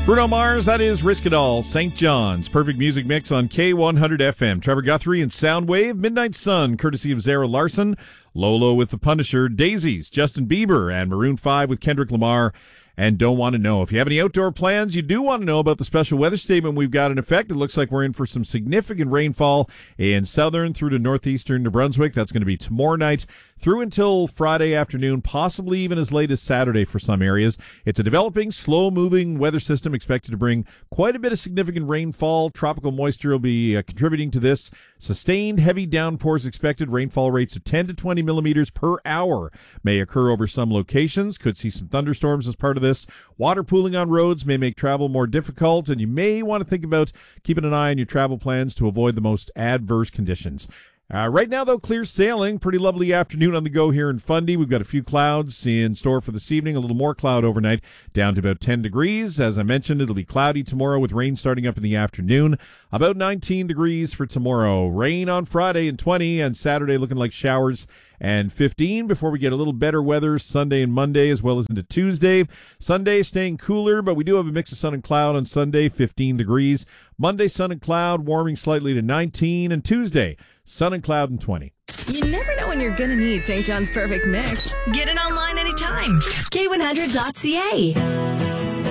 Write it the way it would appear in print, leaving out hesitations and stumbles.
Bruno Mars, that is Risk It All, St. John's. Perfect music mix on K100 FM. Trevor Guthrie and Soundwave, Midnight Sun, courtesy of Zara Larson. Lolo with The Punisher, Daisies, Justin Bieber, and Maroon 5 with Kendrick Lamar. And Don't Want to Know. If you have any outdoor plans, you do want to know about the special weather statement we've got in effect. It looks like we're in for some significant rainfall in southern through to northeastern New Brunswick. That's going to be tomorrow night through until Friday afternoon, possibly even as late as Saturday for some areas. It's a developing, slow-moving weather system expected to bring quite a bit of significant rainfall. Tropical moisture will be contributing to this. Sustained heavy downpours expected. Rainfall rates of 10 to 20 millimeters per hour may occur over some locations. Could see some thunderstorms as part of this. Water pooling on roads may make travel more difficult, and you may want to think about keeping an eye on your travel plans to avoid the most adverse conditions. Right now, though, clear sailing. Pretty lovely afternoon on the go here in Fundy. We've got a few clouds in store for this evening, a little more cloud overnight, down to about 10 degrees. As I mentioned, it'll be cloudy tomorrow with rain starting up in the afternoon. About 19 degrees for tomorrow. Rain on Friday and 20, and Saturday looking like showers and 15 before we get a little better weather Sunday and Monday as well as into Tuesday. Sunday staying cooler, but we do have a mix of sun and cloud on Sunday, 15 degrees. Monday, sun and cloud, warming slightly to 19, and Tuesday, sun and cloud and 20. You never know when you're going to need St. John's Perfect Mix. Get it online anytime. K100.ca.